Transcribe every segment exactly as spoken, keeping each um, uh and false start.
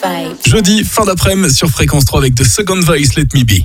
Jeudi, fin d'après-midi sur Fréquence trois avec The Second Voice, Let Me Be.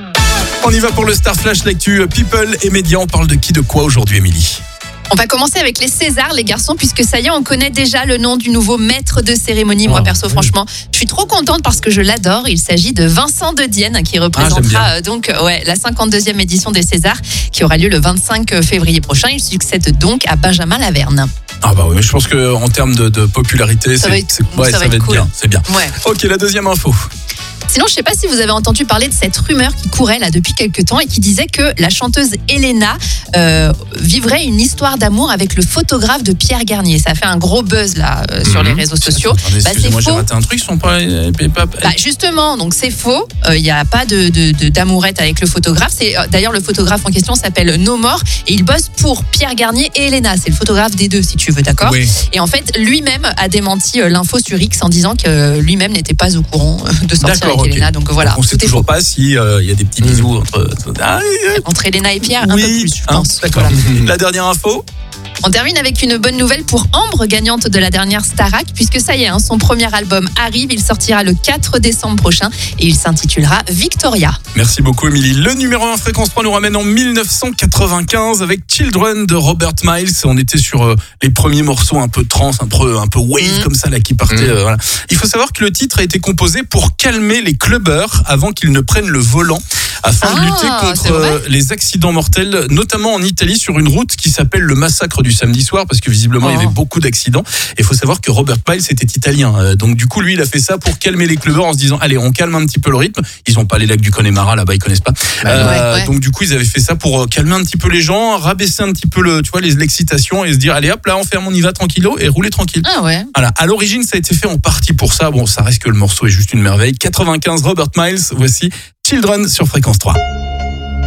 On y va pour le Star Flash, l'actu People et médias. On parle de qui, de quoi aujourd'hui, Émilie ? On va commencer avec les Césars, les garçons, puisque ça y est, on connaît déjà le nom du nouveau maître de cérémonie. Moi, oh, perso, oui. franchement, je suis trop contente parce que je l'adore. Il s'agit de Vincent de Dienne qui représentera ah, euh, donc ouais, la cinquante-deuxième édition des Césars qui aura lieu le vingt-cinq février prochain. Il succède donc à Benjamin Laverne. Ah bah oui, je pense qu'en termes de, de popularité, ça c'est, va être, c'est, ouais, ça ça va va être être cool. bien, c'est bien. Ouais. Ok, la deuxième info. Sinon, je ne sais pas si vous avez entendu parler de cette rumeur qui courait là depuis quelques temps et qui disait que la chanteuse Elena euh, vivrait une histoire d'amour avec le photographe de Pierre Garnier. Ça a fait un gros buzz là euh, sur mmh. les réseaux sociaux. Attendez, bah, c'est moi faux. j'ai raté un truc, ils sont pas, pas... Bah, justement, donc c'est faux. Il euh, n'y a pas de, de, de d'amourette avec le photographe. C'est euh, d'ailleurs le photographe en question s'appelle No More et il bosse pour Pierre Garnier et Elena. C'est le photographe des deux, si tu veux, d'accord ? Oui. Et en fait, lui-même a démenti euh, l'info sur X en disant que euh, lui-même n'était pas au courant euh, de sortir D'accord, avec ok. Elena. Donc voilà. Donc, on sait toujours faux. pas s'il y euh, a des petits bisous entre. Ah, Entre Elena et Pierre, oui, un peu plus, je hein, pense. d'accord. Voilà. La dernière info. On termine avec une bonne nouvelle pour Ambre, gagnante de la dernière Starac, puisque ça y est, hein, son premier album arrive. Il sortira le quatre décembre prochain et il s'intitulera Victoria. Merci beaucoup, Émilie. Le numéro un Fréquence trois nous ramène en dix-neuf cent quatre-vingt-quinze avec Children de Robert Miles. On était sur euh, les premiers morceaux un peu trance, un peu, un peu wave mmh. comme ça, là, qui partaient. Mmh. Euh, voilà. Il faut savoir que le titre a été composé pour calmer les clubbers avant qu'ils ne prennent le volant, afin ah, de lutter contre euh, les accidents mortels, notamment en Italie, sur une route qui s'appelle le massacre du samedi soir, parce que visiblement, oh. il y avait beaucoup d'accidents. Et il faut savoir que Robert Miles était italien. Donc, du coup, lui, il a fait ça pour calmer les clubbers en se disant, allez, on calme un petit peu le rythme. Ils n'ont pas les lacs du Connemara, là-bas, ils connaissent pas. Bah, euh, ouais, ouais. Donc, du coup, ils avaient fait ça pour calmer un petit peu les gens, rabaisser un petit peu le, tu vois, les, l'excitation et se dire, allez, hop, là, on ferme, on y va tranquillo et rouler tranquille. Ah ouais. Voilà. À l'origine, ça a été fait en partie pour ça. Bon, ça reste que le morceau est juste une merveille. quatre-vingt-quinze, Robert Miles. Voici Children sur Fréquence trois.